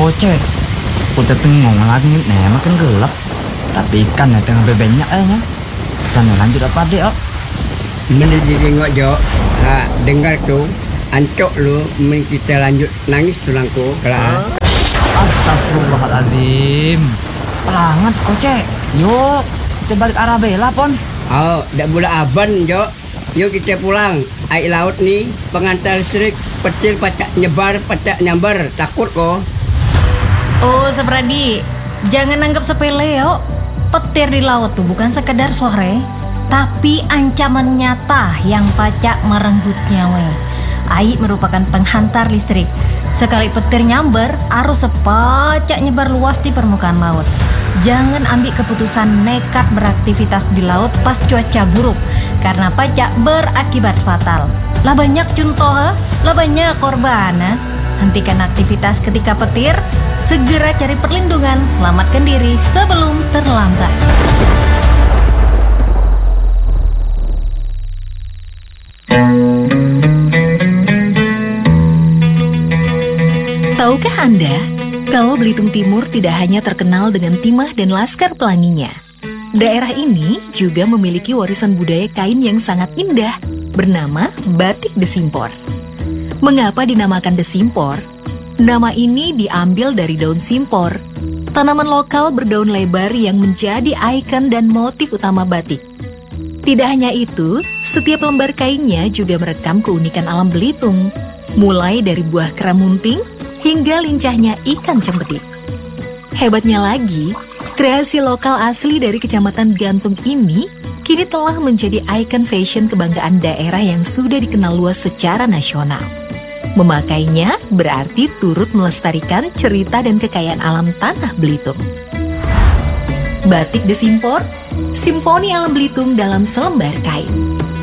Cek, udah tengok langit nih makin gelap. Tapi ikan tengah bebanyak nya. Dan lanjut apa deh, oh? Mana tengok Jo? Dengar tuh, ancok lu, kita lanjut nangis tulangku, kelak. Astagfirullahaladzim. Pelangat kok, Cek. Yuk, kita balik arah bela, Pon. Oh, dak bula aban, Jo. Yuk kita pulang. Air laut nih, pengantar listrik, petir pacak nyebar, pacak nyambar. Takut kok. Oh, Sepradi, jangan anggap sepele, yo. Petir di laut tuh bukan sekedar sore, tapi ancaman nyata yang pacak merenggut nyawa. Air merupakan penghantar listrik. Sekali petir nyamber, arus sepacak nyebar luas di permukaan laut. Jangan ambil keputusan nekat beraktivitas di laut pas cuaca buruk, karena pacak berakibat fatal. Lah banyak contoh, lah banyak korban. Hentikan aktivitas ketika petir, segera cari perlindungan, selamatkan diri sebelum terlambat. Tahukah Anda, kalau Belitung Timur tidak hanya terkenal dengan timah dan laskar pelanginya. Daerah ini juga memiliki warisan budaya kain yang sangat indah, bernama Batik Desimpor. Mengapa dinamakan Desimpor? Nama ini diambil dari daun simpor, tanaman lokal berdaun lebar yang menjadi ikon dan motif utama batik. Tidak hanya itu, setiap lembar kainnya juga merekam keunikan alam Belitung, mulai dari buah keramunting hingga lincahnya ikan cempedik. Hebatnya lagi, kreasi lokal asli dari Kecamatan Gantung ini kini telah menjadi ikon fashion kebanggaan daerah yang sudah dikenal luas secara nasional. Memakainya berarti turut melestarikan cerita dan kekayaan alam tanah Belitung. Batik Desimpor, simfoni alam Belitung dalam selembar kain.